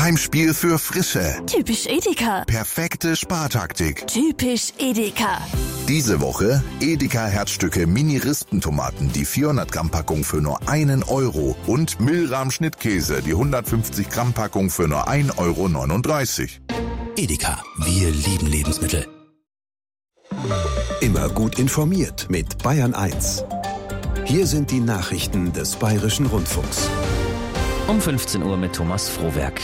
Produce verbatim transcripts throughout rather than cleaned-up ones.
Heimspiel für Frische. Typisch Edeka. Perfekte Spartaktik. Typisch Edeka. Diese Woche Edeka Herzstücke Mini-Rispentomaten, die vierhundert Gramm Packung für nur einen Euro und Milram Schnittkäse, die hundertfünfzig Gramm Packung für nur ein Euro neununddreißig. Edeka, wir lieben Lebensmittel. Immer gut informiert mit Bayern eins. Hier sind die Nachrichten des Bayerischen Rundfunks. Um fünfzehn Uhr mit Thomas Frohwerk.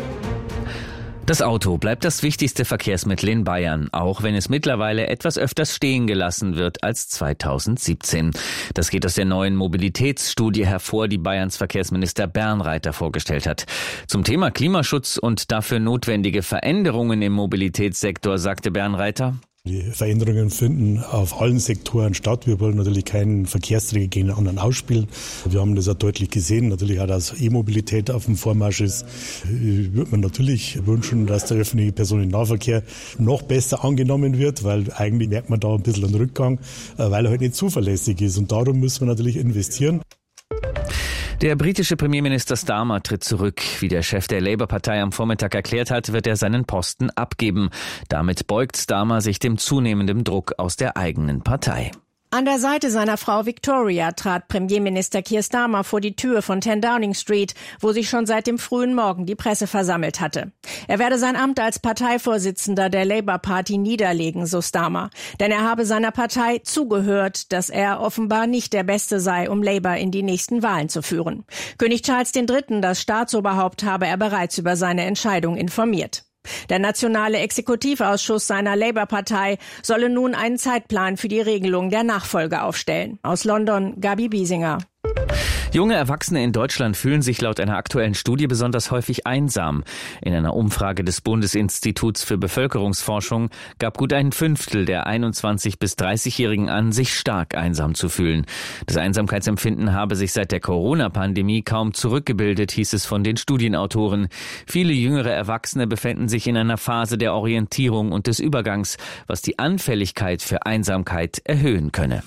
Das Auto bleibt das wichtigste Verkehrsmittel in Bayern, auch wenn es mittlerweile etwas öfters stehen gelassen wird als zweitausendsiebzehn. Das geht aus der neuen Mobilitätsstudie hervor, die Bayerns Verkehrsminister Bernreiter vorgestellt hat. Zum Thema Klimaschutz und dafür notwendige Veränderungen im Mobilitätssektor sagte Bernreiter: Die Veränderungen finden auf allen Sektoren statt. Wir wollen natürlich keinen Verkehrsträger gegen den anderen ausspielen. Wir haben das auch deutlich gesehen. Natürlich auch, dass E-Mobilität auf dem Vormarsch ist. Würde man natürlich wünschen, dass der öffentliche Personennahverkehr noch besser angenommen wird, weil eigentlich merkt man da ein bisschen einen Rückgang, weil er halt nicht zuverlässig ist. Und darum müssen wir natürlich investieren. Der britische Premierminister Starmer tritt zurück. Wie der Chef der Labour-Partei am Vormittag erklärt hat, wird er seinen Posten abgeben. Damit beugt Starmer sich dem zunehmenden Druck aus der eigenen Partei. An der Seite seiner Frau Victoria trat Premierminister Keir Starmer vor die Tür von zehn Downing Street, wo sich schon seit dem frühen Morgen die Presse versammelt hatte. Er werde sein Amt als Parteivorsitzender der Labour Party niederlegen, so Starmer. Denn er habe seiner Partei zugehört, dass er offenbar nicht der Beste sei, um Labour in die nächsten Wahlen zu führen. König Charles der Dritte, das Staatsoberhaupt, habe er bereits über seine Entscheidung informiert. Der nationale Exekutivausschuss seiner Labour-Partei solle nun einen Zeitplan für die Regelung der Nachfolge aufstellen. Aus London, Gabi Biesinger. Junge Erwachsene in Deutschland fühlen sich laut einer aktuellen Studie besonders häufig einsam. In einer Umfrage des Bundesinstituts für Bevölkerungsforschung gab gut ein Fünftel der einundzwanzig- bis dreißigjährigen an, sich stark einsam zu fühlen. Das Einsamkeitsempfinden habe sich seit der Corona-Pandemie kaum zurückgebildet, hieß es von den Studienautoren. Viele jüngere Erwachsene befänden sich in einer Phase der Orientierung und des Übergangs, was die Anfälligkeit für Einsamkeit erhöhen könne.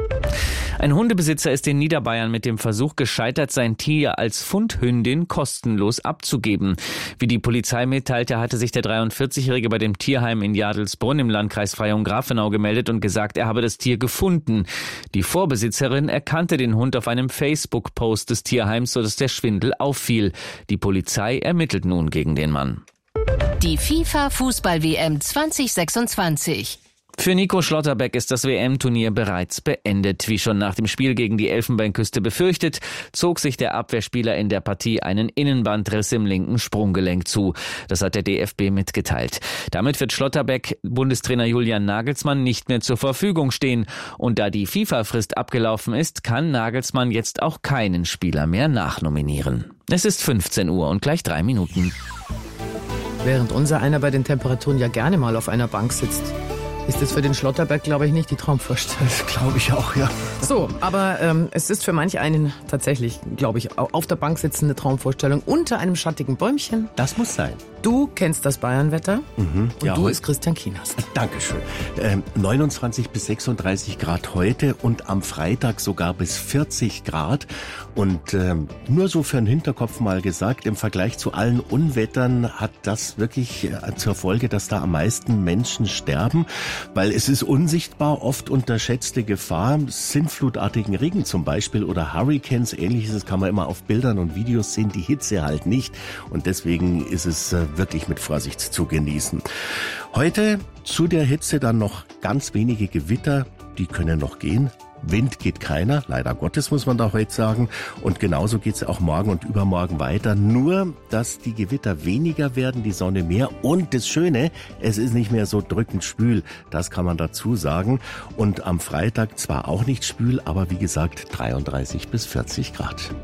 Ein Hundebesitzer ist in Niederbayern mit dem Versuch gescheitert, sein Tier als Fundhündin kostenlos abzugeben. Wie die Polizei mitteilte, hatte sich der dreiundvierzigjährige bei dem Tierheim in Jadelsbrunn im Landkreis Freyung-Grafenau gemeldet und gesagt, er habe das Tier gefunden. Die Vorbesitzerin erkannte den Hund auf einem Facebook-Post des Tierheims, sodass der Schwindel auffiel. Die Polizei ermittelt nun gegen den Mann. Die FIFA-Fußball-W M zwanzig sechsundzwanzig. Für Nico Schlotterbeck ist das W M-Turnier bereits beendet. Wie schon nach dem Spiel gegen die Elfenbeinküste befürchtet, zog sich der Abwehrspieler in der Partie einen Innenbandriss im linken Sprunggelenk zu. Das hat der D F B mitgeteilt. Damit wird Schlotterbeck Bundestrainer Julian Nagelsmann nicht mehr zur Verfügung stehen. Und da die FIFA-Frist abgelaufen ist, kann Nagelsmann jetzt auch keinen Spieler mehr nachnominieren. Es ist fünfzehn Uhr und gleich drei Minuten. Während unser einer bei den Temperaturen ja gerne mal auf einer Bank sitzt, ist das für den Schlotterberg, glaube ich, nicht die Traumvorstellung. Das glaube ich auch, ja. So, aber ähm, es ist für manch einen tatsächlich, glaube ich, auf der Bank sitzende Traumvorstellung unter einem schattigen Bäumchen. Das muss sein. Du kennst das Bayernwetter Mhm, und ja, du heu- ist Christian Kienast. Dankeschön. Ähm, neunundzwanzig bis sechsunddreißig Grad heute und am Freitag sogar bis vierzig Grad. Und ähm, nur so für den Hinterkopf mal gesagt, im Vergleich zu allen Unwettern hat das wirklich äh, zur Folge, dass da am meisten Menschen sterben, weil es ist unsichtbar, oft unterschätzte Gefahr, sintflutartigen Regen zum Beispiel oder Hurricanes, ähnliches, das kann man immer auf Bildern und Videos sehen, die Hitze halt nicht. Und deswegen ist es äh, wirklich mit Vorsicht zu genießen. Heute zu der Hitze dann noch ganz wenige Gewitter, die können noch gehen. Wind geht keiner, leider Gottes muss man da heute sagen. Und genauso geht es auch morgen und übermorgen weiter. Nur, dass die Gewitter weniger werden, die Sonne mehr. Und das Schöne, es ist nicht mehr so drückend schwül. Das kann man dazu sagen. Und am Freitag zwar auch nicht schwül, aber wie gesagt dreiunddreißig bis vierzig Grad.